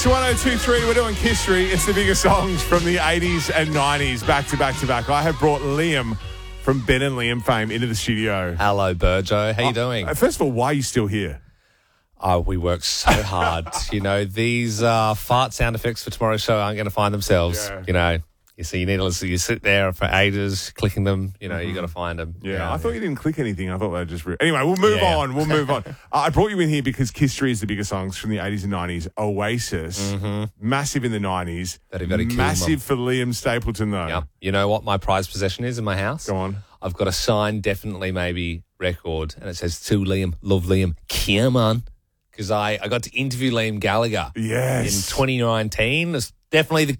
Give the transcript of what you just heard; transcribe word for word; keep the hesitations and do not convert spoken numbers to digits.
to one oh two point three. We're doing History. It's the biggest songs from the eighties and nineties, back to back to back. I have brought Liam from Ben and Liam fame into the studio. Hello, Burjo. How you Uh, doing? First of all, why are you still here? Oh, we work so hard. You know, these uh, fart sound effects for tomorrow's show aren't going to find themselves. Yeah. You know, you see, you need to listen. You sit there for ages clicking them. You know, you got to find them. Yeah, you know. I thought you didn't click anything. I thought they were just... Re- anyway, we'll move Yeah. on. We'll move on. Uh, I brought you in here because History is the biggest songs from the eighties and nineties. Oasis, Mhm. massive in the nineties. Very, very cool, Massive Mum. for Liam Stapleton, though. Yeah. You know what my prized possession is in my house? Go on. I've got a signed Definitely Maybe record, and it says to Liam, love Liam, come on. Because I, I got to interview Liam Gallagher Yes. in twenty nineteen. It's definitely the